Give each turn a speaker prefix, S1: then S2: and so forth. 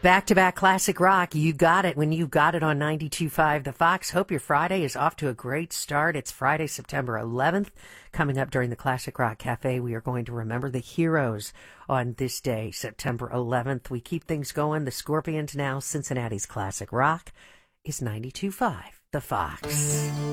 S1: Back-to-back classic rock. You got it when you got it on 92.5 The Fox. Hope your Friday is off to a great start. It's Friday, September 11th. Coming up during the Classic Rock Cafe, we are going to remember the heroes on this day, September 11th. We keep things going. The Scorpions now. Cincinnati's classic rock is 92.5 The Fox.